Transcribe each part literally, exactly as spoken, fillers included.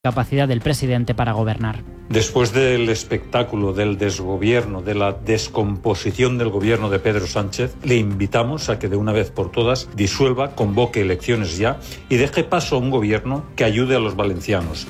capacidad del presidente para gobernar. Después del espectáculo del desgobierno, de la descomposición del gobierno de Pedro Sánchez, le invitamos a que de una vez por todas disuelva, convoque elecciones ya y deje paso a un gobierno que ayude a los valencianos.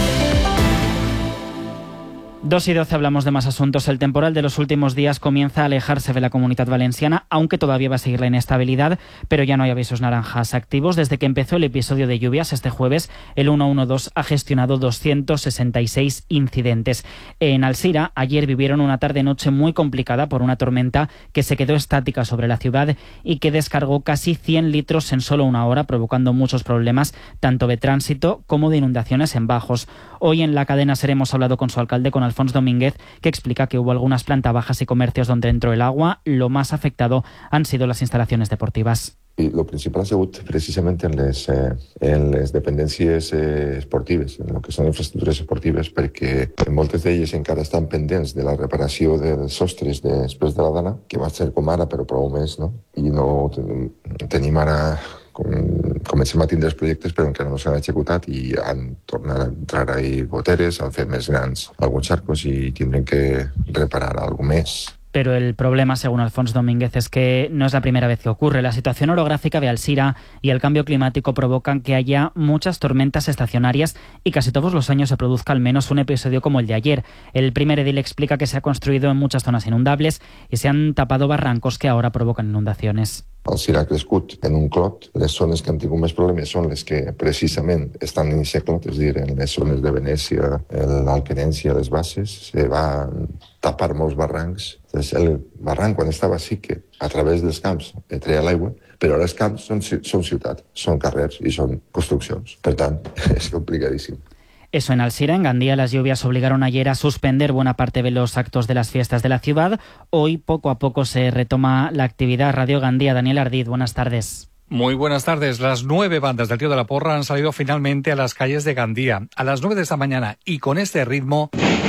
dos y doce hablamos de más asuntos. El temporal de los últimos días comienza a alejarse de la Comunitat Valenciana, aunque todavía va a seguir la inestabilidad, pero ya no hay avisos naranjas activos. Desde que empezó el episodio de lluvias este jueves, el ciento doce ha gestionado doscientos sesenta y seis incidentes. En Alzira, ayer vivieron una tarde-noche muy complicada por una tormenta que se quedó estática sobre la ciudad y que descargó casi cien litros en solo una hora, provocando muchos problemas, tanto de tránsito como de inundaciones en bajos. Hoy en la cadena SER hemos hablado con su alcalde, con Alfonso Domínguez, que explica que hubo algunas plantas bajas y comercios donde entró el agua. Lo más afectado han sido las instalaciones deportivas. I el principal ha sigut precisament en les, eh, en les dependències eh, esportives, en el que són infraestructures esportives, perquè moltes d'elles encara estan pendents de la reparació dels sostres després de la dana, que va ser com ara, però prou més, no? I no tenim ara... Com, comencem a tindre els projectes però encara no s'han executat i han tornat a entrar ahí goteres, han fet més grans alguns arcos i tindrem que reparar algo més. Pero el problema, según Alfonso Domínguez, es que no es la primera vez que ocurre. La situación orográfica de Alzira y el cambio climático provocan que haya muchas tormentas estacionarias y casi todos los años se produzca al menos un episodio como el de ayer. El primer edil explica que se ha construido en muchas zonas inundables y se han tapado barrancos que ahora provocan inundaciones. Alzira ha crescut en un clot. Les zones que han tingut més problemes són les que precisament estan en aquest clot, és a dir, en les zones de Venècia, l'Alquerència, les Basses, se van tapar molts barrancs. El barranc, quan estava sí que a través dels camps treia l'aigua, però ara els camps són, són ciutat, són carrers i són construccions. Per tant, és complicadíssim. Eso en Alzira. En Gandía las lluvias obligaron ayer a suspender buena parte de los actos de las fiestas de la ciudad. Hoy poco a poco se retoma la actividad. Radio Gandía, Daniel Ardid, buenas tardes. Muy buenas tardes. Las nueve bandas del Tío de la Porra han salido finalmente a las calles de Gandía. A las nueve de esta mañana y con este ritmo...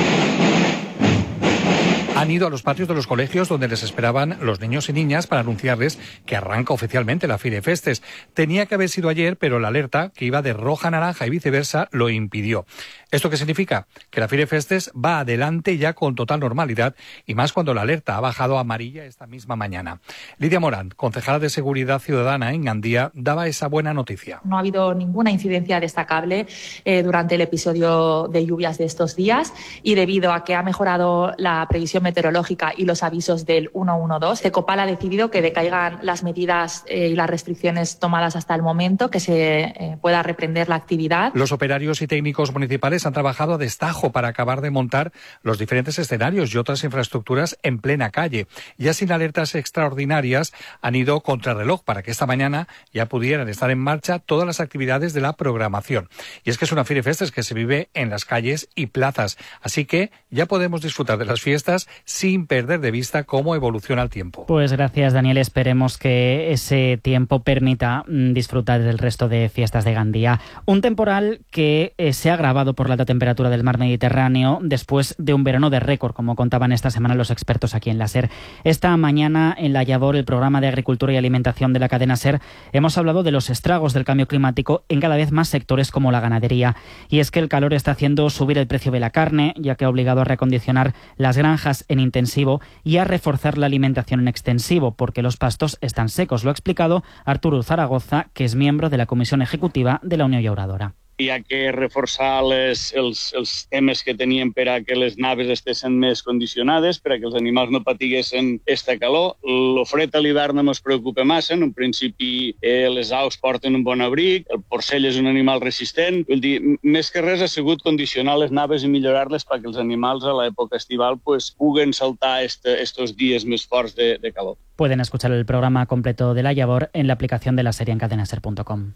han ido a los patios de los colegios donde les esperaban los niños y niñas para anunciarles que arranca oficialmente la Fire Festes. Tenía que haber sido ayer, pero la alerta, que iba de roja a naranja y viceversa, lo impidió. ¿Esto qué significa? Que la Fire Festes va adelante ya con total normalidad y más cuando la alerta ha bajado a amarilla esta misma mañana. Lidia Morán, concejala de Seguridad Ciudadana en Gandía, daba esa buena noticia. No ha habido ninguna incidencia destacable eh, durante el episodio de lluvias de estos días y debido a que ha mejorado la previsión meteorológica y los avisos del ciento doce, Cecopal ha decidido que decaigan las medidas eh, y las restricciones tomadas hasta el momento, que se eh, pueda reprender la actividad. Los operarios y técnicos municipales han trabajado a destajo para acabar de montar los diferentes escenarios y otras infraestructuras en plena calle. Ya sin alertas extraordinarias han ido contrarreloj para que esta mañana ya pudieran estar en marcha todas las actividades de la programación. Y es que es una Fire Festes que se vive en las calles y plazas, así que ya podemos disfrutar de las fiestas sin perder de vista cómo evoluciona el tiempo. Pues gracias, Daniel. Esperemos que ese tiempo permita mm, disfrutar del resto de fiestas de Gandía. Un temporal que eh, se ha agravado por la alta temperatura del mar Mediterráneo después de un verano de récord, como contaban esta semana los expertos aquí en la SER. Esta mañana en La Llavor, el programa de Agricultura y Alimentación de la cadena SER, hemos hablado de los estragos del cambio climático en cada vez más sectores como la ganadería. Y es que el calor está haciendo subir el precio de la carne, ya que ha obligado a recondicionar las granjas en intensivo y a reforzar la alimentación en extensivo, porque los pastos están secos. Lo ha explicado Arturo Zaragoza, que es miembro de la Comisión Ejecutiva de la Unió Llauradora. Hi ha que reforçar les, els, els temes que teníem per a que les naves estessin més condicionades, per a que els animals no patiguessin esta calor. El fred a l'hivern no ens preocupa massa. En un principi eh, les aus porten un bon abric, el porcell és un animal resistent. Vull dir, més que res ha sigut condicionar les naves i millorar-les perquè els animals a l'època estival pues, puguen saltar este, estos dies més forts de, de calor. Pueden escuchar el programa completo de La Llavor en la aplicación de la serie en cadenaser punto com.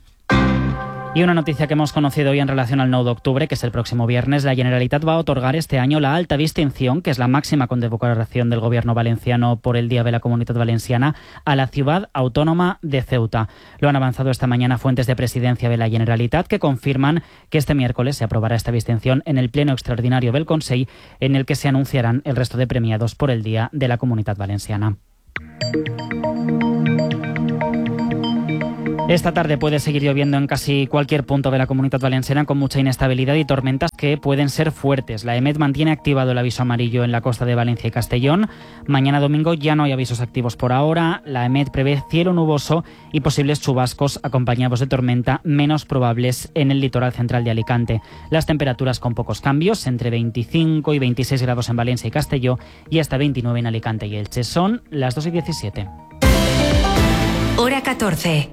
Y una noticia que hemos conocido hoy en relación al nueve de octubre, que es el próximo viernes. La Generalitat va a otorgar este año la alta distinción, que es la máxima condecoración del gobierno valenciano por el Día de la Comunitat Valenciana, a la ciudad autónoma de Ceuta. Lo han avanzado esta mañana fuentes de presidencia de la Generalitat, que confirman que este miércoles se aprobará esta distinción en el pleno extraordinario del Consell, en el que se anunciarán el resto de premiados por el Día de la Comunitat Valenciana. Esta tarde puede seguir lloviendo en casi cualquier punto de la Comunidad Valenciana con mucha inestabilidad y tormentas que pueden ser fuertes. La EMET mantiene activado el aviso amarillo en la costa de Valencia y Castellón. Mañana domingo ya no hay avisos activos por ahora. La EMET prevé cielo nuboso y posibles chubascos acompañados de tormenta menos probables en el litoral central de Alicante. Las temperaturas con pocos cambios, entre veinticinco y veintiséis grados en Valencia y Castelló y hasta veintinueve en Alicante y Elche. Son las dos y diecisiete. Hora catorce.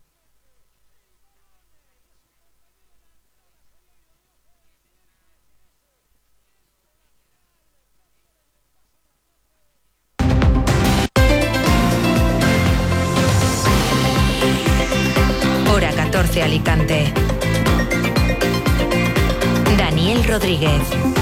Hora catorce Alicante. Daniel Rodríguez.